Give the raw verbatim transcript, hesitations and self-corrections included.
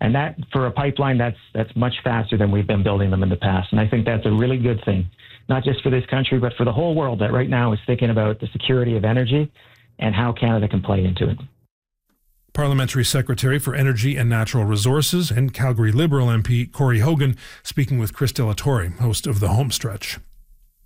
And that, for a pipeline, that's that's much faster than we've been building them in the past. And I think that's a really good thing, not just for this country, but for the whole world that right now is thinking about the security of energy and how Canada can play into it. Parliamentary Secretary for Energy and Natural Resources and Calgary Liberal M P Corey Hogan speaking with Chris Delatorre, host of The Homestretch.